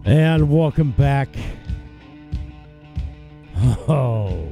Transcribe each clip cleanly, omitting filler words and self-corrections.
And welcome back. Oh.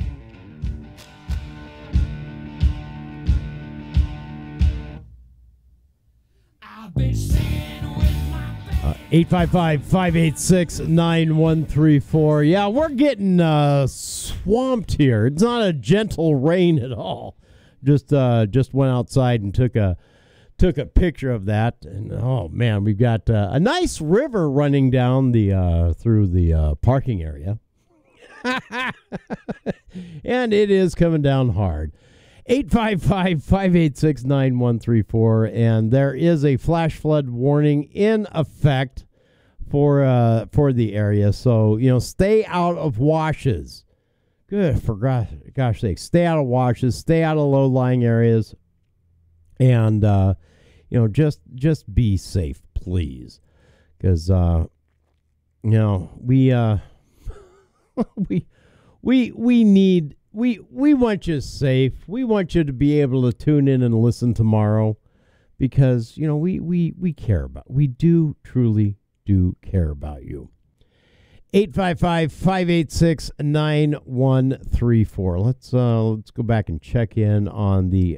855-586-9134. Yeah, we're getting swamped here. It's not a gentle rain at all. Just went outside and took a picture of that, and oh man, we've got a nice river running down the through the parking area, and it is coming down hard. 855-586-9134, and there is a flash flood warning in effect for the area. So stay out of washes. Good for gosh sake, stay out of washes, stay out of low lying areas, and just be safe, please, because we want you safe. We want you to be able to tune in and listen tomorrow, because we care about. We do truly do care about you. 855-586-9134. Let's go back and check in on the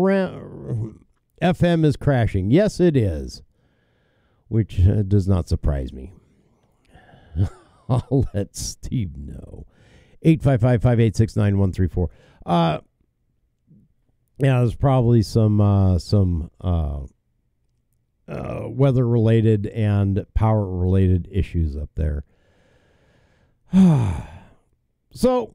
FM is crashing. Yes, it is, which does not surprise me. I'll let Steve know. 855-586-9134. Yeah, there's probably some weather-related and power-related issues up there. So,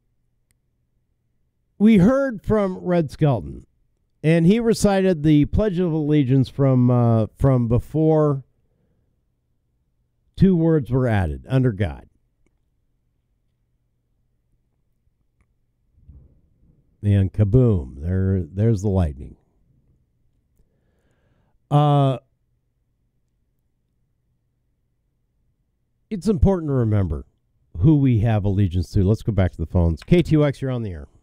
we heard from Red Skelton, and he recited the Pledge of Allegiance from before two words were added, under God. And kaboom, there's the lightning. It's important to remember who we have allegiance to. Let's go back to the phones. KTUX, you're on the air.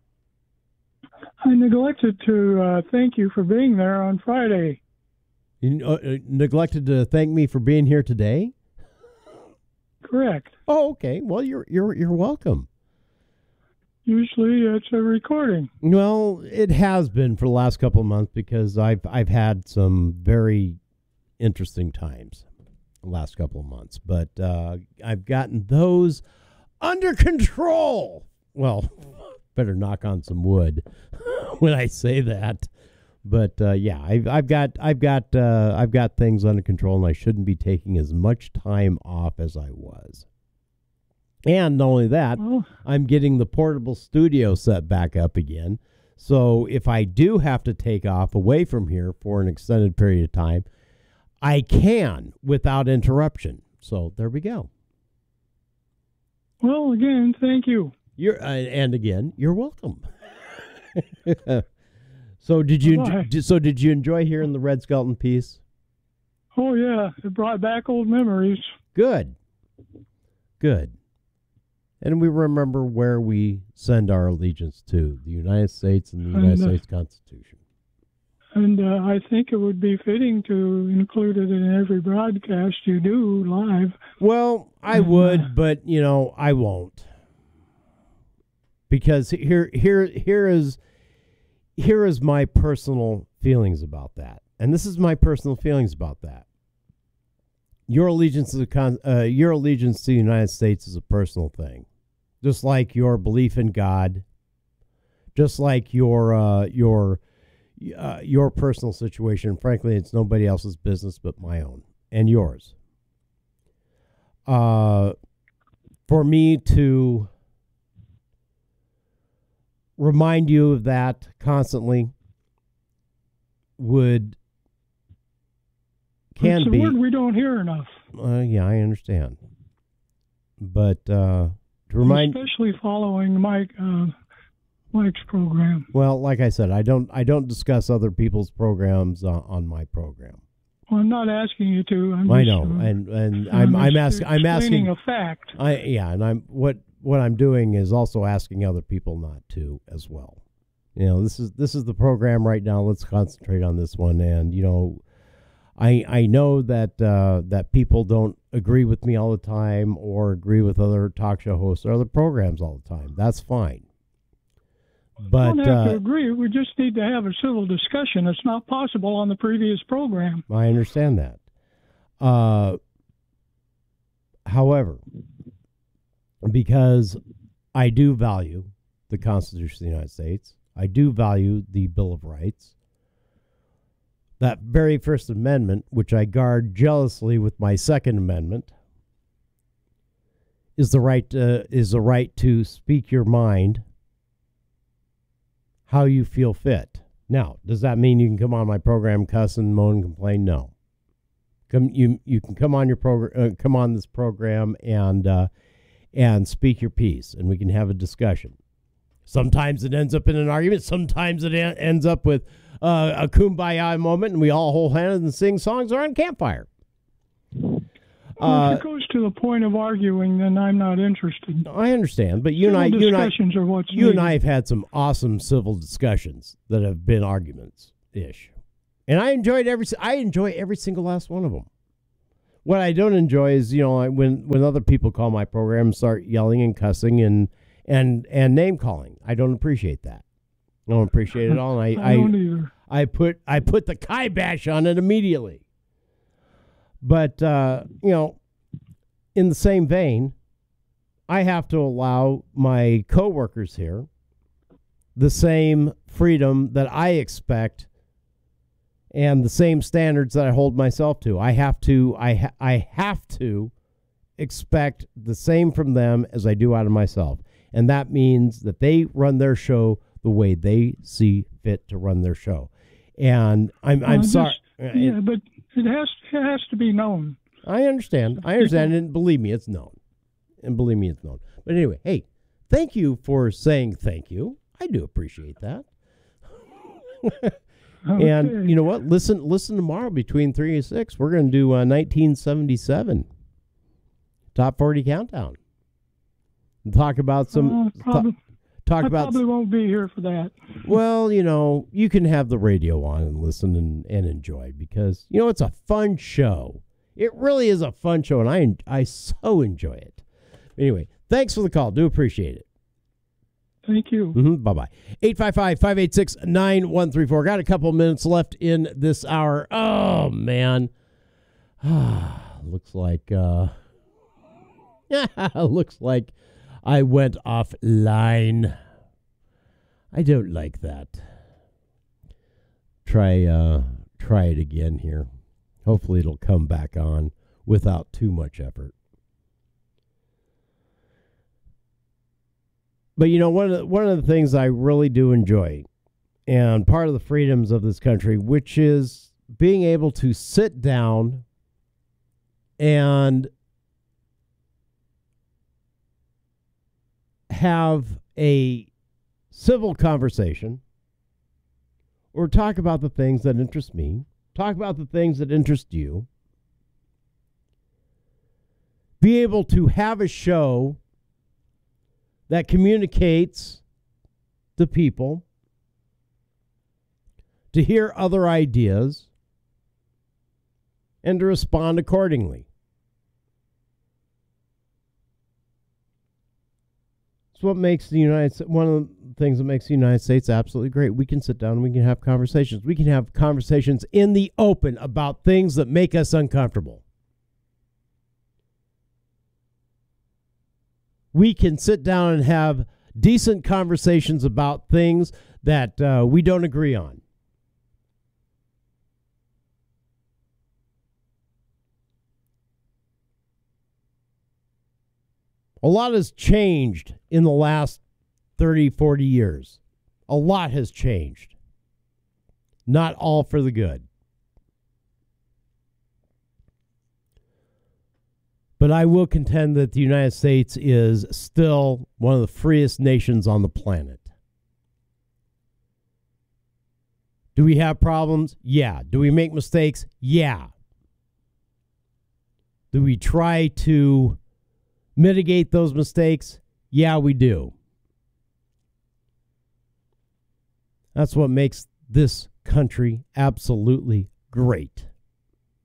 I neglected to thank you for being there on Friday. You neglected to thank me for being here today? Correct. Oh, okay. Well, you're welcome. Usually it's a recording. Well, it has been for the last couple of months, because I've had some very interesting times the last couple of months, but I've gotten those under control. Well, better knock on some wood when I say that, but yeah, I've got things under control, and I shouldn't be taking as much time off as I was. And not only that, I'm getting the portable studio set back up again. So if I do have to take off away from here for an extended period of time, I can without interruption. So there we go. Well, again, thank you. And again, you're welcome. So did you enjoy hearing the Red Skelton piece? Oh yeah, it brought back old memories. Good. And we remember where we send our allegiance to, the United States and the United States Constitution. And I think it would be fitting to include it in every broadcast you do live. Well, I would, but, I won't. Because here is my personal feelings about that. And this is my personal feelings about that. Your allegiance to the United States is a personal thing, just like your belief in God, just like your personal situation. Frankly, it's nobody else's business but my own and yours. For me to remind you of that constantly It's a word we don't hear enough. Yeah, I understand. But to remind, especially following Mike's program. Well, like I said, I don't discuss other people's programs on my program. Well, I'm not asking you to. I know, and I'm asking a fact. What I'm doing is also asking other people not to as well. This is the program right now. Let's concentrate on this one, and I know that that people don't agree with me all the time or agree with other talk show hosts or other programs all the time. That's fine. But we don't have to agree. We just need to have a civil discussion. It's not possible on the previous program. I understand that. However, because I do value the Constitution of the United States, I do value the Bill of Rights. That very First Amendment, which I guard jealously with my Second Amendment, is the right to speak your mind how you feel fit. Now, does that mean you can come on my program, cuss and moan and complain? No. You can come on your program, come on this program and speak your piece, and we can have a discussion. Sometimes it ends up in an argument. Sometimes it ends up with a kumbaya moment, and we all hold hands and sing songs around a campfire. Well, if it goes to the point of arguing, then I'm not interested. I understand, but you and I have had some awesome civil discussions that have been arguments-ish, and I enjoy every single last one of them. What I don't enjoy is, when other people call my program and start yelling and cussing and name calling. I don't appreciate that. I don't appreciate it all. And I don't either. I put the kibosh on it immediately. But in the same vein, I have to allow my coworkers here the same freedom that I expect and the same standards that I hold myself to. I have to expect the same from them as I do out of myself. And that means that they run their show the way they see fit to run their show. And I'm sorry. Yeah, but it has to be known. I understand. And believe me, it's known. But anyway, hey, thank you for saying thank you. I do appreciate that. Okay. And you know what? Listen tomorrow between 3 and 6. We're going to do 1977 Top 40 Countdown. Talk about some. I probably won't be here for that. Well, you can have the radio on and listen and enjoy, because it's a fun show. It really is a fun show, and I so enjoy it. Anyway, thanks for the call. Do appreciate it. Thank you. Bye-bye. 855-586-9134. Got a couple minutes left in this hour. Oh, man. Looks like I went offline. I don't like that. Try it again here. Hopefully it'll come back on without too much effort. But one of the things I really do enjoy, and part of the freedoms of this country, which is being able to sit down and have a civil conversation or talk about the things that interest me, talk about the things that interest you, be able to have a show that communicates to people, to hear other ideas, and to respond accordingly. It's what makes one of the things that makes the United States absolutely great. We can sit down and we can have conversations. We can have conversations in the open about things that make us uncomfortable. We can sit down and have decent conversations about things that we don't agree on. A lot has changed in the last 30, 40 years. A lot has changed. Not all for the good. But I will contend that the United States is still one of the freest nations on the planet. Do we have problems? Yeah. Do we make mistakes? Yeah. Do we try to mitigate those mistakes? Yeah, we do. That's what makes this country absolutely great.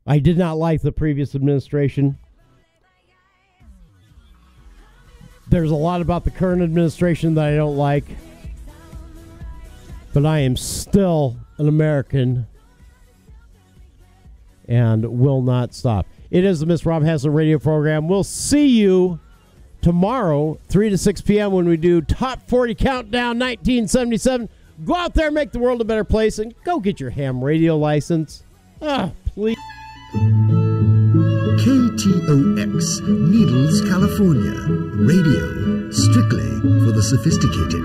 I did not like the previous administration. There's a lot about the current administration that I don't like. But I am still an American and will not stop. It is the Miss Rob Haslett radio program. We'll see you tomorrow, 3 to 6 p.m. when we do Top 40 Countdown 1977. Go out there and make the world a better place and go get your ham radio license. Please. KTOX, Needles, California. Radio, strictly for the sophisticated.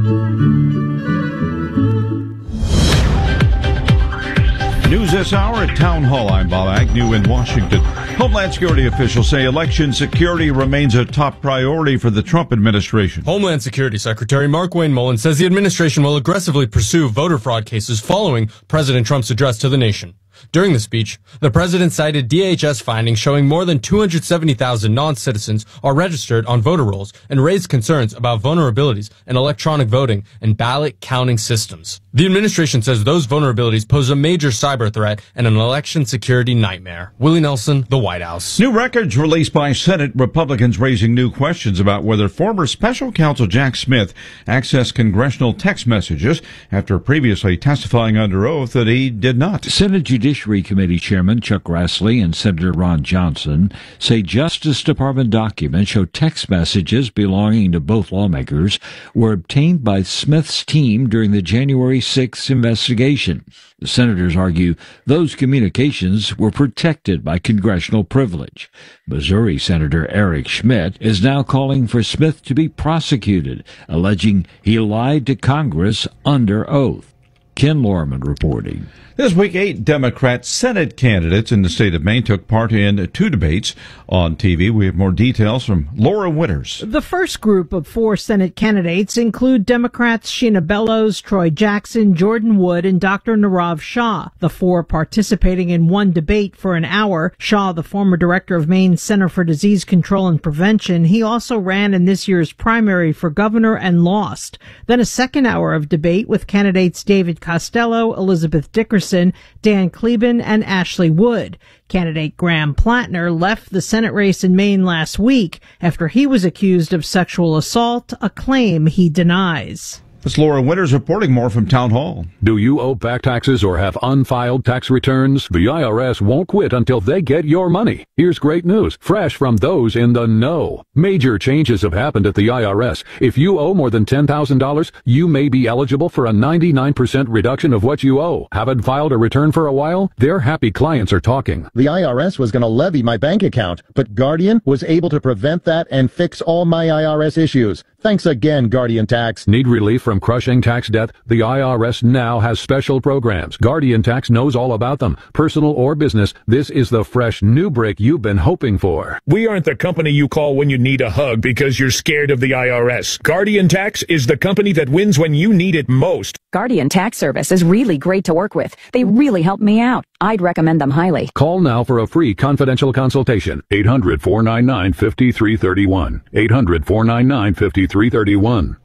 News this hour at Town Hall. I'm Bob Agnew in Washington. Homeland Security officials say election security remains a top priority for the Trump administration. Homeland Security Secretary Markwayne Mullin says the administration will aggressively pursue voter fraud cases following President Trump's address to the nation. During the speech, the president cited DHS findings showing more than 270,000 non-citizens are registered on voter rolls and raised concerns about vulnerabilities in electronic voting and ballot counting systems. The administration says those vulnerabilities pose a major cyber threat and an election security nightmare. Willie Nelson, the White House. New records released by Senate Republicans raising new questions about whether former special counsel Jack Smith accessed congressional text messages after previously testifying under oath that he did not. Senate Judiciary Committee Chairman Chuck Grassley and Senator Ron Johnson say Justice Department documents show text messages belonging to both lawmakers were obtained by Smith's team during the January 6th investigation. The senators argue those communications were protected by congressional privilege. Missouri Senator Eric Schmidt is now calling for Smith to be prosecuted, alleging he lied to Congress under oath. Ken Lorman reporting. This week, 8 Democrat Senate candidates in the state of Maine took part in 2 debates on TV. We have more details from Laura Winters. The first group of 4 Senate candidates include Democrats Sheena Bellows, Troy Jackson, Jordan Wood, and Dr. Nirav Shah. The 4 participating in one debate for an hour. Shah, the former director of Maine's Center for Disease Control and Prevention, he also ran in this year's primary for governor and lost. Then a second hour of debate with candidates David Costello, Elizabeth Dickerson, Dan Kleben, and Ashley Wood. Candidate Graham Plattner left the Senate race in Maine last week after he was accused of sexual assault, a claim he denies. It's Laura Winters reporting more from Town Hall. Do you owe back taxes or have unfiled tax returns? The IRS won't quit until they get your money. Here's great news, fresh from those in the know. Major changes have happened at the IRS. If you owe more than $10,000, you may be eligible for a 99% reduction of what you owe. Haven't filed a return for a while? Their happy clients are talking. The IRS was going to levy my bank account, but Guardian was able to prevent that and fix all my IRS issues. Thanks again, Guardian Tax. Need relief from crushing tax debt? The IRS now has special programs. Guardian Tax knows all about them. Personal or business, this is the fresh new break you've been hoping for. We aren't the company you call when you need a hug because you're scared of the IRS. Guardian Tax is the company that wins when you need it most. Guardian Tax Service is really great to work with. They really help me out. I'd recommend them highly. Call now for a free confidential consultation. 800-499-5331. 800-499-5331.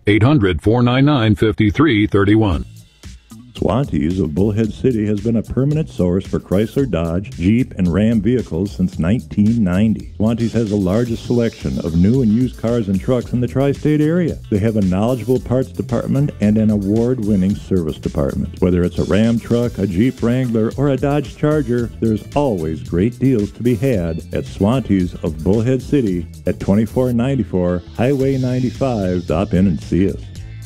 800-499-5331. Swantees of Bullhead City has been a permanent source for Chrysler, Dodge, Jeep, and Ram vehicles since 1990. Swantees has the largest selection of new and used cars and trucks in the tri-state area. They have a knowledgeable parts department and an award-winning service department. Whether it's a Ram truck, a Jeep Wrangler, or a Dodge Charger, there's always great deals to be had at Swantees of Bullhead City at 2494 Highway 95. Stop in and see us.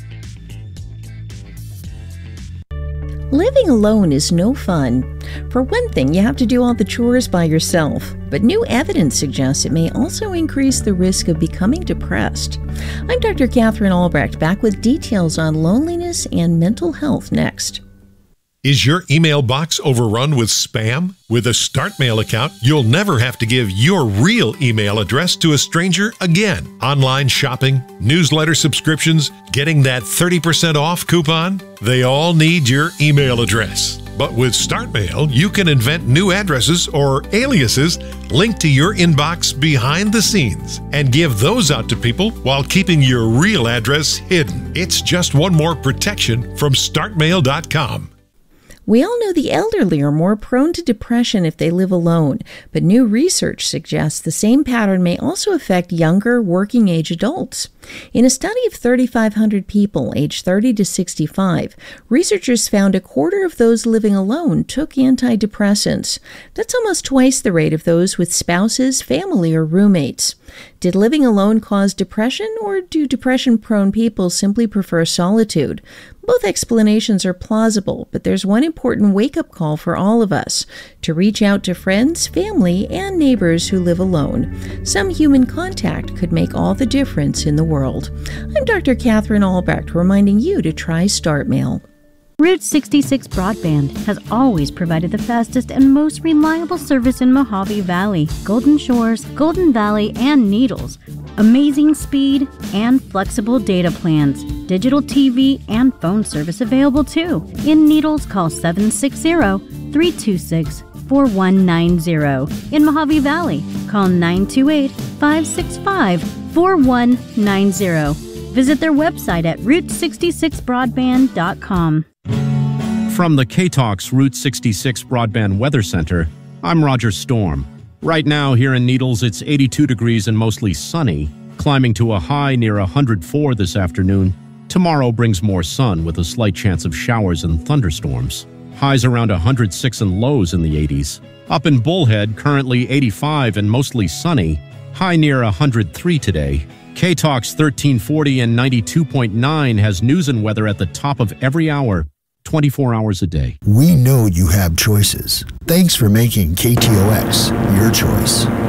Living alone is no fun. For one thing, you have to do all the chores by yourself, but new evidence suggests it may also increase the risk of becoming depressed. I'm Dr. Catherine Albrecht, back with details on loneliness and mental health next. Is your email box overrun with spam? With a StartMail account, you'll never have to give your real email address to a stranger again. Online shopping, newsletter subscriptions, getting that 30% off coupon, they all need your email address. But with StartMail, you can invent new addresses or aliases linked to your inbox behind the scenes and give those out to people while keeping your real address hidden. It's just one more protection from StartMail.com. We all know the elderly are more prone to depression if they live alone, but new research suggests the same pattern may also affect younger, working-age adults. In a study of 3,500 people aged 30 to 65, researchers found a quarter of those living alone took antidepressants. That's almost twice the rate of those with spouses, family, or roommates. Did living alone cause depression, or do depression-prone people simply prefer solitude? Both explanations are plausible, but there's one important wake-up call for all of us: to reach out to friends, family, and neighbors who live alone. Some human contact could make all the difference in the world. I'm Dr. Catherine Albrecht, reminding you to try StartMail. Route 66 Broadband has always provided the fastest and most reliable service in Mojave Valley, Golden Shores, Golden Valley, and Needles. Amazing speed and flexible data plans. Digital TV and phone service available too. In Needles, call 760-326-4190. In Mojave Valley, call 928-565-4190. Visit their website at route66broadband.com. From the K-Talks Route 66 Broadband Weather Center, I'm Roger Storm. Right now here in Needles, it's 82 degrees and mostly sunny, climbing to a high near 104 this afternoon. Tomorrow brings more sun with a slight chance of showers and thunderstorms. Highs around 106 and lows in the 80s. Up in Bullhead, currently 85 and mostly sunny, high near 103 today. K-Talks 1340 and 92.9 has news and weather at the top of every hour, 24 hours a day. We know you have choices. Thanks for making KTOX your choice.